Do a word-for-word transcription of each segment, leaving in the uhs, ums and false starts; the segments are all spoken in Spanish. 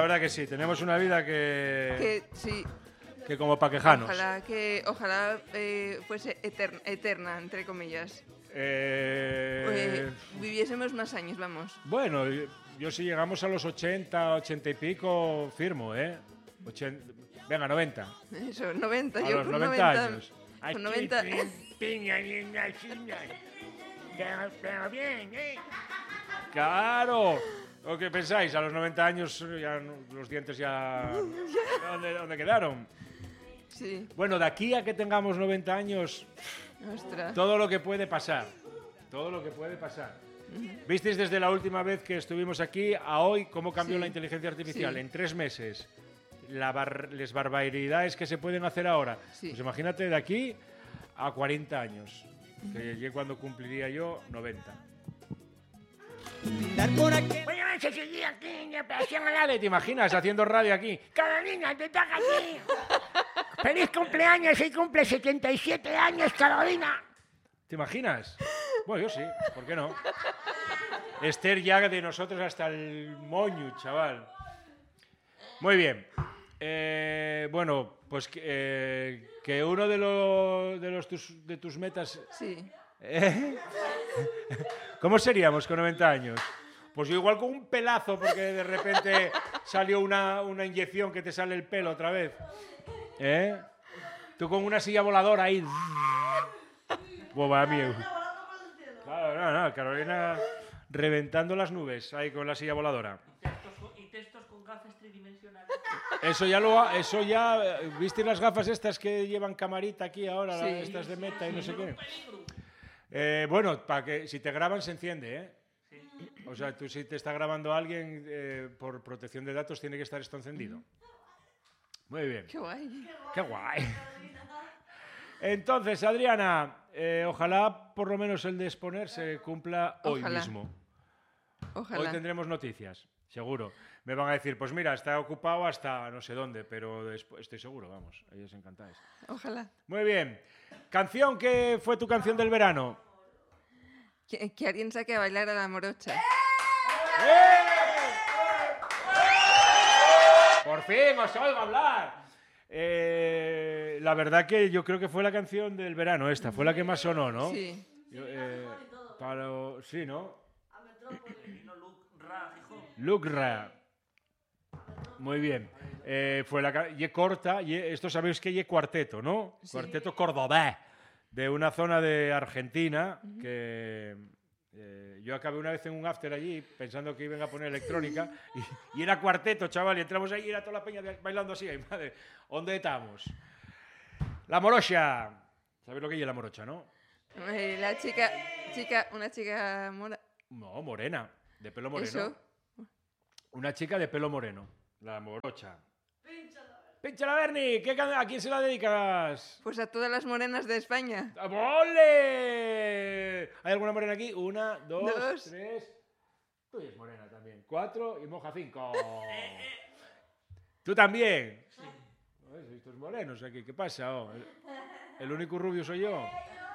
verdad que sí, tenemos una vida que... Que sí. Que como pa' quejarnos. Ojalá que ojalá eh, fuese eterna, eterna, entre comillas. Eh... Eh, viviésemos más años, vamos. Bueno, yo si llegamos a los ochenta, ochenta y pico, firmo, ¿eh? Ochen... Venga, noventa. Eso, noventa. A yo los con noventa noventa años. Con noventa. Pero bien, ¿eh? Claro. ¿O qué pensáis? A los noventa años ya los dientes ya... ¿Dónde, dónde quedaron? Sí. Bueno, de aquí a que tengamos noventa años, Ostras. todo lo que puede pasar. Todo lo que puede pasar. ¿Visteis desde la última vez que estuvimos aquí a hoy cómo cambió Sí. la inteligencia artificial? Sí. En tres meses. La bar las barbaridades que se pueden hacer ahora. Sí. Pues imagínate de aquí a cuarenta años. Que llegué cuando cumpliría yo noventa. Bueno, vamos a seguir aquí en la operación Agave. ¿Te imaginas haciendo radio aquí? Carolina, te toca aquí. ¡Feliz cumpleaños! Hoy cumple setenta y siete años, Carolina. ¿Te imaginas? Bueno, yo sí, ¿por qué no? Esther ya de nosotros hasta el moño, chaval. Muy bien. Eh, bueno, pues que, eh, que uno de, los de, los tus, de tus metas... Sí. ¿Eh? ¿Cómo seríamos con noventa años? Pues yo igual con un pelazo, porque de repente salió una, una inyección que te sale el pelo otra vez. ¿Eh? Tú con una silla voladora ahí. Pues va, amigo. Claro, no, no, Carolina reventando las nubes ahí con la silla voladora. Y textos con gafas tridimensionales. Eso ya lo ha, eso ya, ¿viste las gafas estas que llevan camarita aquí ahora, Sí. la- estas de Meta y no sé qué? Eh, bueno, para que si te graban se enciende, ¿eh? O sea, tú si te está grabando alguien eh, por protección de datos tiene que estar esto encendido. Muy bien. Qué guay. Qué guay. Entonces, Adriana, eh, ojalá por lo menos el de exponer se cumpla hoy Ojalá. mismo. Ojalá. Hoy tendremos noticias, seguro. Me van a decir, pues mira, está ocupado hasta no sé dónde, pero después, estoy seguro, vamos, ellos encantáis. Ojalá. Muy bien. Canción, ¿qué fue tu canción del verano? Que, que alguien saque a bailar a la morocha. Por fin os oigo hablar. Eh, la verdad que yo creo que fue la canción del verano esta, fue la que más sonó, ¿no? Sí. Yo, eh, para, sí, ¿no? A Metrópoli vino Luke Ra, Gijón. Luke Ra. Muy bien. Eh, fue la ca- ye corta, ye- esto sabéis que ye cuarteto, ¿no? Sí. Cuarteto cordobés, de una zona de Argentina que eh, yo acabé una vez en un after allí pensando que iban a poner electrónica y, y era cuarteto, chaval, y entramos ahí y era toda la peña de- bailando así, ay, madre, ¿dónde estamos? La morocha. ¿Sabéis lo que es la morocha, no? Eh, La chica, chica, una chica mora. No, morena, de pelo moreno. Eso. Una chica de pelo moreno, la morocha. ¡Pínchala, Berni! ¿Qué can- ¿A quién se la dedicas? Pues a todas las morenas de España. ¡Ole! ¿Hay alguna morena aquí? Una, dos, Dos. tres. Tú eres morena también. Cuatro y moja cinco. ¿Tú también? Sí. Estos morenos aquí, ¿qué pasa? Oh, el, el único rubio soy yo.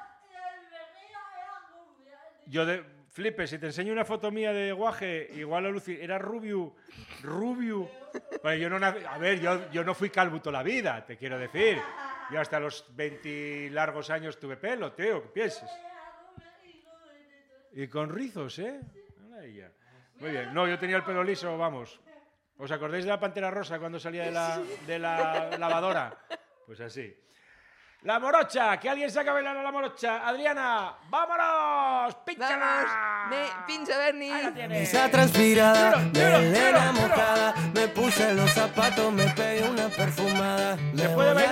Yo de... Flipe, si te enseño una foto mía de guaje, igual a Lucy, era rubio, rubio. Pues yo no nac- a ver, yo, yo no fui calvo toda la vida, te quiero decir. Yo hasta los veinte largos años tuve pelo, tío, ¿qué piensas? Y con rizos, ¿eh? Mira ella. Muy bien. No, yo tenía el pelo liso, vamos. ¿Os acordáis de la Pantera Rosa cuando salía de la, de la lavadora? Pues así. La morocha, que alguien saca a bailar a la morocha. Adriana, vámonos, pínchala. Vamos, me pincha Bernie. Ahí la tienes. Esa transpirada, Tiro, tiro, melena tiro, tiro. mojada, me puse los zapatos, me pegué una perfumada. Se Le puede voy a